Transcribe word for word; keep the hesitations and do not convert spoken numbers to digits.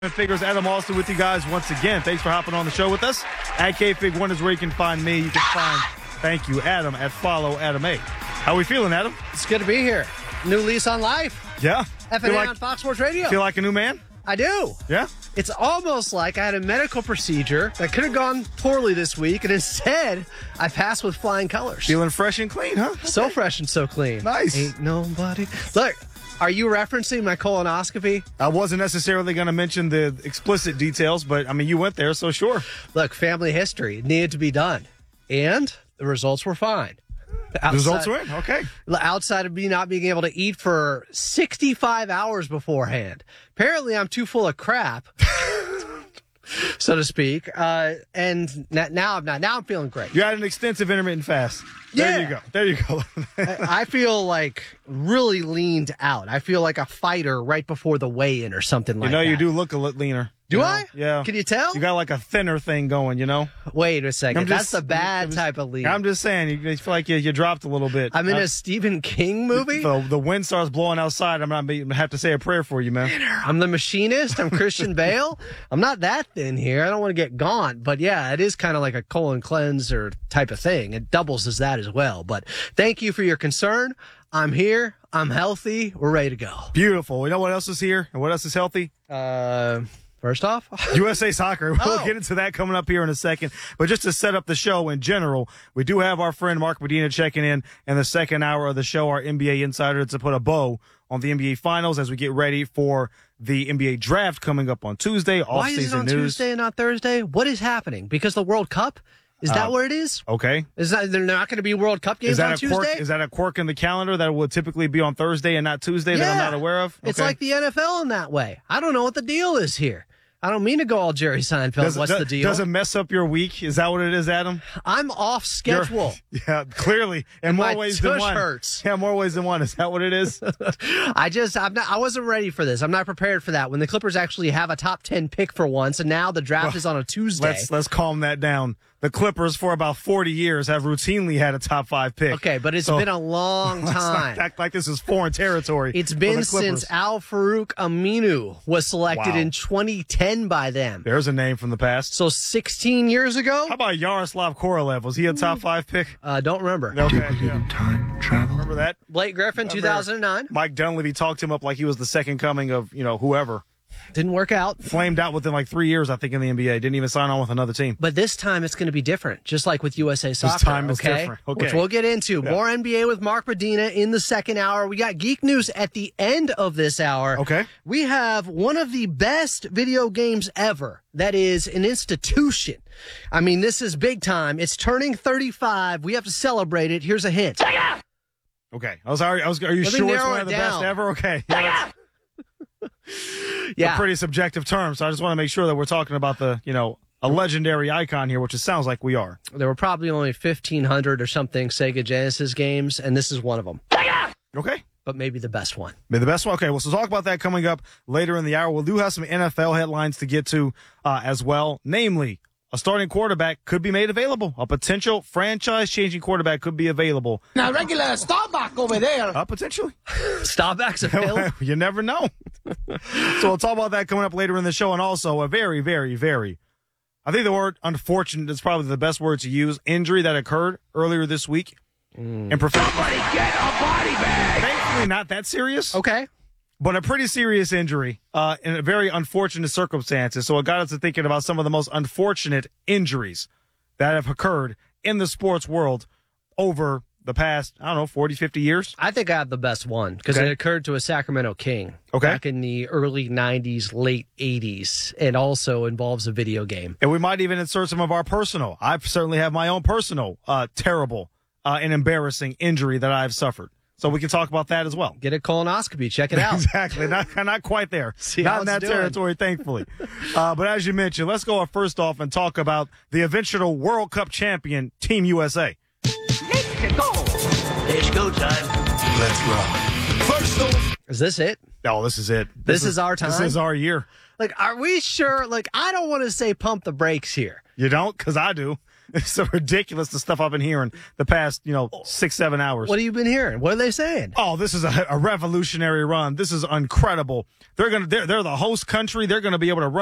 Figures, Adam Austin with you guys once again. Thanks for hopping on the show with us. At K Fig one is where you can find me. You can find, thank you, Adam, at Follow Adam A. How we feeling, Adam? It's good to be here. New lease on life. Yeah. F N A like, on Fox Sports Radio. Feel like a new man? I do. Yeah? It's almost like I had a medical procedure that could have gone poorly this week, and instead, I passed with flying colors. Feeling fresh and clean, huh? Okay. So fresh and so clean. Nice. Ain't nobody. Look. Are you referencing my colonoscopy? I wasn't necessarily going to mention the explicit details, but, I mean, you went there, so sure. Look, family history. It needed to be done. And the results were fine. Outside, results were in? Okay. Outside of me not being able to eat for sixty-five hours beforehand. Apparently, I'm too full of crap, so to speak. Uh, and now I'm not. Now I'm feeling great. You had an extensive intermittent fast. There yeah. you go. There you go. I feel like really leaned out. I feel like a fighter right before the weigh-in or something like that. You know, that. You do look a little leaner. Do you know? I? Yeah. Can you tell? You got like a thinner thing going, you know? Wait a second. Just, That's the bad just, type of lean. I'm just saying, you feel like you, you dropped a little bit. I'm in I, a Stephen King movie? The, the wind starts blowing outside. I'm not going to have to say a prayer for you, man. I'm the machinist. I'm Christian Bale. I'm not that thin here. I don't want to get gaunt. But yeah, it is kind of like a colon cleanser type of thing. It doubles as that as well. But thank you for your concern. I'm here. I'm healthy. We're ready to go. Beautiful. You know what else is here and what else is healthy? Uh... First off, U S A Soccer. We'll oh. get into that coming up here in a second. But just to set up the show in general, we do have our friend Mark Medina checking in in the second hour of the show, our N B A insider, to put a bow on the N B A Finals as we get ready for the N B A draft coming up on Tuesday. Why is it on news. Tuesday and not Thursday? What is happening? Because the World Cup? Is that uh, what it is? Okay. Is that they're not going to be World Cup games is that on a Tuesday? Quirk, is that a quirk in the calendar that would typically be on Thursday and not Tuesday yeah. that I'm not aware of? Okay. It's like the N F L in that way. I don't know what the deal is here. I don't mean to go all Jerry Seinfeld. Does, What's does, the deal? Does it mess up your week? Is that what it is, Adam? I'm off schedule. You're, yeah, clearly. In and more my ways tush than one. hurts. Yeah, more ways than one. Is that what it is? I just, I'm not, I wasn't ready for this. I'm not prepared for that. When the Clippers actually have a top ten pick for once, and now the draft well, is on a Tuesday. Let's, let's calm that down. The Clippers, for about forty years, have routinely had a top five pick. Okay, but it's so, been a long time. Let's not act like this is foreign territory. It's been since Al-Farouq Aminu was selected wow. in twenty ten by them. There's a name from the past. So sixteen years ago? How about Yaroslav Korolev? Was he a top five pick? Uh, don't remember. Okay, yeah. Time travel. Remember that? Blake Griffin, two thousand nine. Mike Dunleavy talked him up like he was the second coming of, you know, whoever. Didn't work out. Flamed out within like three years, I think, in the N B A. Didn't even sign on with another team. But this time it's going to be different, just like with U S A Soccer. This time is okay? different. Okay. Which we'll get into. Yeah. More N B A with Mark Medina in the second hour. We got Geek News at the end of this hour. Okay. We have one of the best video games ever. That is an institution. I mean, this is big time. It's turning thirty-five. We have to celebrate it. Here's a hint. Okay. I was, I was, are you Let sure it's narrow one it of the down. best ever? Okay. Yeah, yeah. a pretty subjective term, so I just want to make sure that we're talking about the, you know, a legendary icon here, which it sounds like we are. There were probably only fifteen hundred or something Sega Genesis games, and this is one of them. Okay. But maybe the best one. Maybe the best one. Okay, well, so talk about that coming up later in the hour. We do have some N F L headlines to get to uh, as well, namely, a starting quarterback could be made available. A potential franchise-changing quarterback could be available. Now, regular Staubach over there. Uh, potentially. Staubach's available? You never know. So we'll talk about that coming up later in the show. And also a very, very, very, I think the word unfortunate is probably the best word to use, injury that occurred earlier this week. Mm. And professional. Somebody get a body bag. Thankfully not that serious. Okay. But a pretty serious injury uh, in a very unfortunate circumstances. So it got us to thinking about some of the most unfortunate injuries that have occurred in the sports world over the past, I don't know, forty, fifty years. I think I have the best one because okay. it occurred to a Sacramento King okay. back in the early nineties, late eighties. It also involves a video game. And we might even insert some of our personal. I certainly have my own personal uh, terrible uh, and embarrassing injury that I've suffered. So we can talk about that as well. Get a colonoscopy. Check it out. Exactly. Not, not quite there. See not how in that doing. territory, thankfully. uh, but as you mentioned, let's go first off and talk about the eventual World Cup champion, Team U S A. Let's go. It's go time. Let's rock. First off. Is this it? Oh, this is it. This, this is, is our time? This is our year. Like, are we sure? Like, I don't want to say pump the brakes here. You don't? Because I do. It's so ridiculous, the stuff I've been hearing the past, you know, six, seven hours. What have you been hearing? What are they saying? Oh, this is a, a revolutionary run. This is incredible. They're gonna, they're, they're the host country. They're gonna be able to run